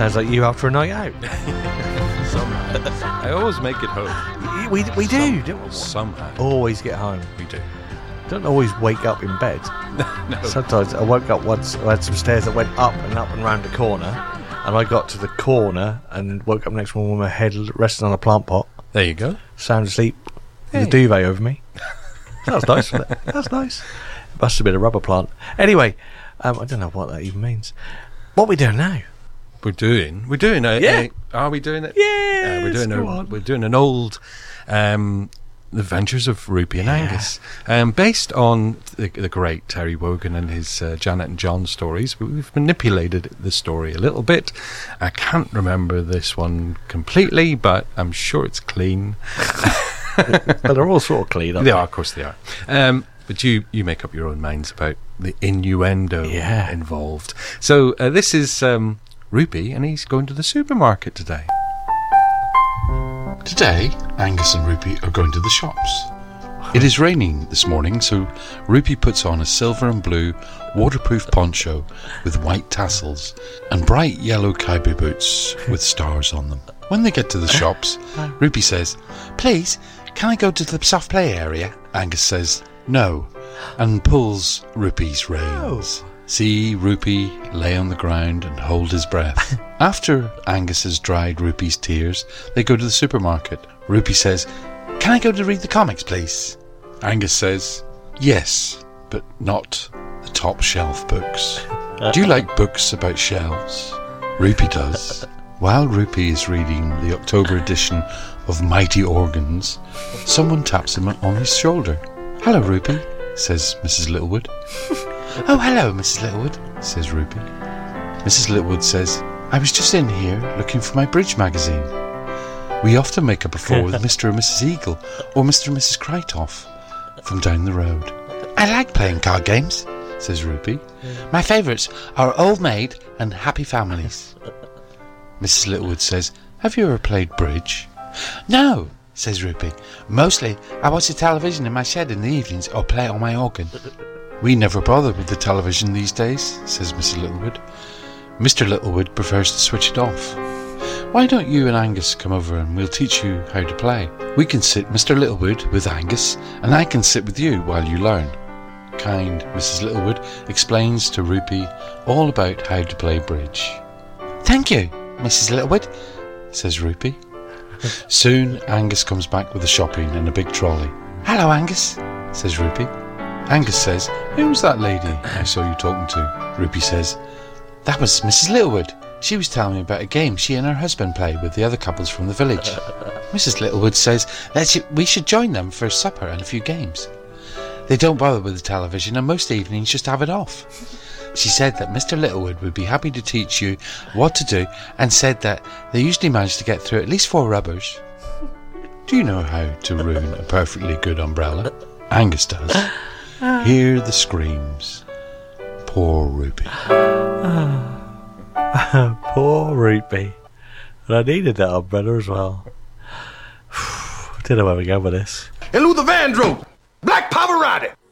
Sounds like you after a night out. Somehow. I always make it home. We do. Somehow. Always get home. We do. Don't always wake up in bed. No. Sometimes I woke up once, I had some stairs that went up and round the corner, and I got to the corner and woke up next morning with my head resting on a plant pot. There you go. Sound asleep with Hey. a duvet over me. That was nice, wasn't it? That's nice. It must have been a rubber plant. Anyway, I don't know what that even means. What are we doing now? We're doing Yeah. are we doing it? Yeah, We're doing an old Adventures of Rupy and Angus, based on the great Terry Wogan and his Janet and John stories. We've manipulated the story a little bit. I can't remember this one completely, but I'm sure it's clean. But they're all sort of clean up. They are, of course they are. But you make up your own minds about the innuendo involved. So this is Rupy, and he's going to the supermarket today. Today, Angus and Rupy are going to the shops. It is raining this morning, so Rupy puts on a silver and blue waterproof poncho with white tassels and bright yellow cowboy boots with stars on them. When they get to the shops, Rupy says, "Please, can I go to the soft play area?" Angus says, "No," and pulls Rupy's reins. See Rupy lay on the ground and hold his breath. After Angus has dried Rupy's tears, they go to the supermarket. Rupy says, "Can I go to read the comics, please?" Angus says, "Yes, but not the top shelf books." "Do you like books about shelves?" Rupy does. While Rupy is reading the October edition of Mighty Organs, someone taps him on his shoulder. "Hello, Rupy," says Mrs. Littlewood. "Oh, hello, Mrs. Littlewood," says Rupy. Mrs. Littlewood says, "I was just in here looking for my bridge magazine. We often make up a four with Mr. and Mrs. Eagle or Mr. and Mrs. Krytoff from down the road." "I like playing card games," says Rupy. "My favourites are Old Maid and Happy Families." Mrs. Littlewood says, "Have you ever played bridge?" "No," says Rupy. "Mostly I watch the television in my shed in the evenings or play on my organ." "We never bother with the television these days," says Mrs. Littlewood. Mr. Littlewood prefers to switch it off. "Why don't you and Angus come over and we'll teach you how to play? We can sit Mr. Littlewood with Angus and I can sit with you while you learn." Kind Mrs. Littlewood explains to Rupy all about how to play bridge. "Thank you, Mrs. Littlewood," says Rupy. Soon Angus comes back with the shopping in a big trolley. "Hello, Angus," says Rupy. Angus says, "Who was that lady I saw you talking to?" Rupy says, "That was Mrs. Littlewood. She was telling me about a game she and her husband play with the other couples from the village. Mrs. Littlewood says that we should join them for supper and a few games. They don't bother with the television and most evenings just have it off. She said that Mr. Littlewood would be happy to teach you what to do and said that they usually manage to get through at least 4 rubbers. Do you know how to ruin a perfectly good umbrella?" Angus does. Hear the screams. Poor Rupy. Poor Rupy. And I needed that umbrella as well. I don't know where we go with this. And Luther Vandross, Black Pavarotti.